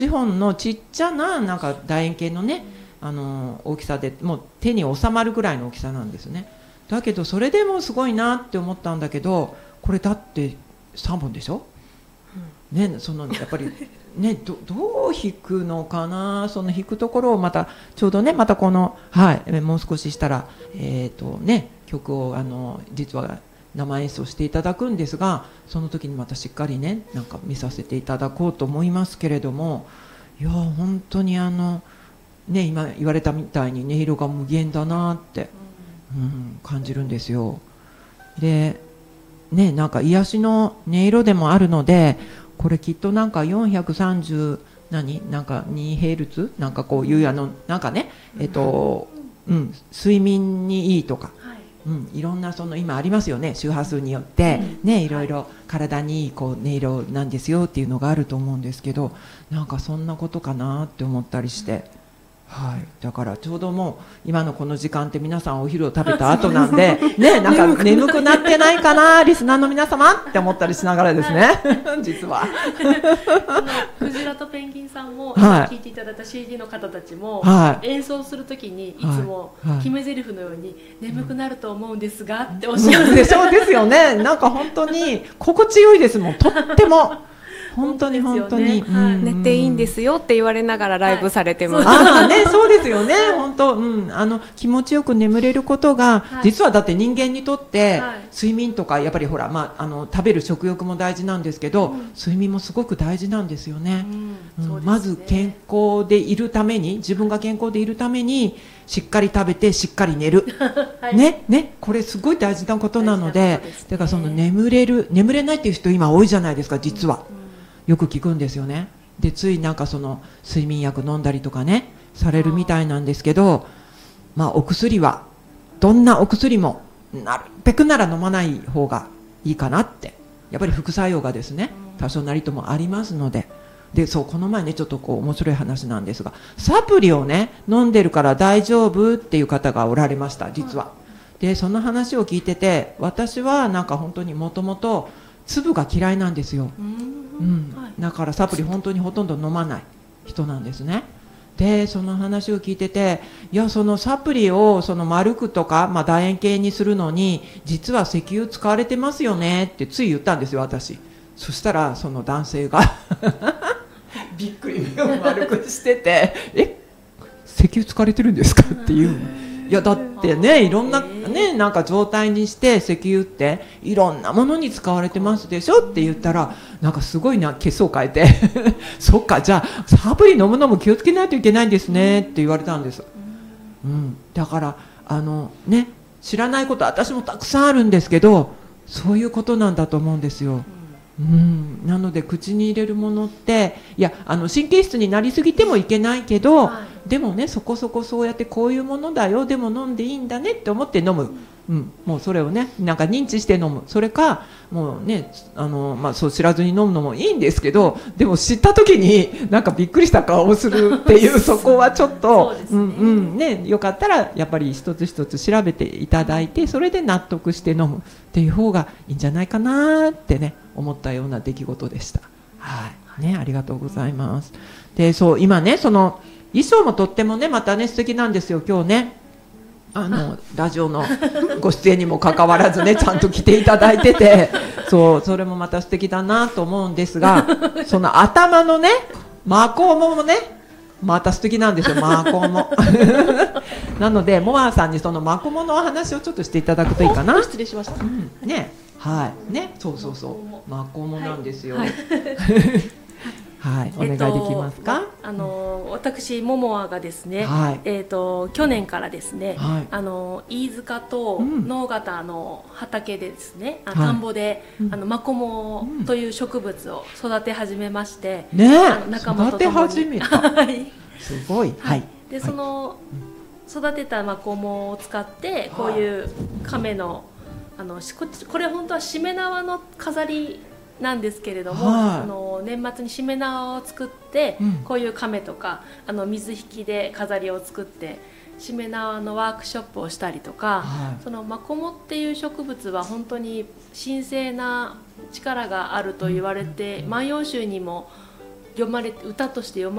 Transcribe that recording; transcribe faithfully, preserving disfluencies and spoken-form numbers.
じほんのちっちゃななんか楕円形のね、あの大きさでもう手に収まるぐらいの大きさなんですね。だけどそれでもすごいなって思ったんだけど、これだってさんぼんでしょ、うん、ね、そのやっぱりね、ど, どう弾くのかな、その弾くところをまたちょうどね、またこの、はい、もう少ししたら、えーとね、曲をあの実は生演奏していただくんですが、その時にまたしっかりね、なんか見させていただこうと思いますけれども、いや本当にあの、ね、今言われたみたいに音色が無限だなって、うん、感じるんですよ。で、ね、なんか癒しの音色でもあるので、これきっとなんかよんひゃくさんじゅう何なんかにヘルツなんかこういうあのなんかね、えっと、うん、睡眠にいいとか、うん、いろんなその今ありますよね、周波数によって、ね、いろいろ体にいいこう音色なんですよっていうのがあると思うんですけど、なんかそんなことかなって思ったりして、はい、だからちょうどもう今のこの時間って皆さんお昼を食べた後なんでね、なんか眠くなってないかなリスナーの皆様って思ったりしながらですね実はクジラとペンギンさんも、はい、聴いていただいた シーディー の方たちも、はい、演奏するときにいつも決め台詞のように、はい、眠くなると思うんですがっておっしゃる、 うん、そうですよね。なんか本当に心地よいですもん、とっても本当に本当に、 ね、うん、寝ていいんですよって言われながらライブされてます、 はい、ああね、そうですよね本当、うん、あの気持ちよく眠れることが、はい、実はだって人間にとって、はい、睡眠とかやっぱりほら、まあ、あの食べる食欲も大事なんですけど、うん、睡眠もすごく大事なんですよね、うんうん、まず健康でいるために、自分が健康でいるためにしっかり食べてしっかり寝る、はい、ねね、これすごい大事なことなので、ね、だからその眠れる眠れないっていう人今多いじゃないですか、実は、うん、よく聞くんですよね。でついなんかその睡眠薬飲んだりとかねされるみたいなんですけど、まあお薬はどんなお薬もなるべくなら飲まない方がいいかなって、やっぱり副作用がですね多少なりともありますので、でそうこの前ねちょっとこう面白い話なんですが、サプリをね飲んでるから大丈夫っていう方がおられました、実は。でその話を聞いてて、私はなんか本当にもともと粒が嫌いなんですよ、うん、だからサプリ本当にほとんど飲まない人なんですね。でその話を聞いてて、いやそのサプリをその丸くとか、まあ、楕円形にするのに実は石油使われてますよねってつい言ったんですよ、私。そしたらその男性がびっくり目を丸くしててえ石油使われてるんですかっていう、いやだってね、いろんなねなんか状態にして石油っていろんなものに使われてますでしょって言ったら、なんかすごいな血相を変えてそっか、じゃあサプリ飲むのも気をつけないといけないんですねって言われたんです、うん、だからあのね知らないこと私もたくさんあるんですけど、そういうことなんだと思うんですよ、うん、なので口に入れるものって、いやあの神経質になりすぎてもいけないけど、はい、でもねそこそこそうやってこういうものだよ、でも飲んでいいんだねって思って飲む、うん、もうそれをねなんか認知して飲む、それかもうねあの、まあ、そう知らずに飲むのもいいんですけど、でも知った時になんかびっくりした顔をするっていうそこはちょっと、ね、うんうんね、よかったらやっぱり一つ一つ調べていただいて、それで納得して飲むっていう方がいいんじゃないかなってね思ったような出来事でした。はいね、ありがとうございます。でそう今ねその衣装もとってもねまたね素敵なんですよ、今日ねあのラジオのご出演にもかかわらずねちゃんと来ていただいてて、そうそれもまた素敵だなと思うんですが、その頭のねマコモもねまた素敵なんですよ、マコモなのでモアさんにそのマコモのお話をちょっとしていただくといいかな。 失礼しました、 うん、ねはいね、そうそうそうマコモなんですよ、はいはい、お願いできますか。 えっと、あの私モモアがですね、はい、えっと去年からですね、はい、あの飯塚と直方の畑でですね、うん、田んぼで、はい、あのマコモという植物を育て始めまして、 うん、ね仲間と共に育て始めたすごい、はい、 でその、育てたマコモを使ってこういう亀のあのこれ本当はしめ縄の飾りなんですけれども、はい、あの年末にしめ縄を作って、うん、こういう亀とかあの水引きで飾りを作ってしめ縄のワークショップをしたりとか、はい、そのマコモっていう植物は本当に神聖な力があると言われて、うん、万葉集にも読まれ歌として読まれて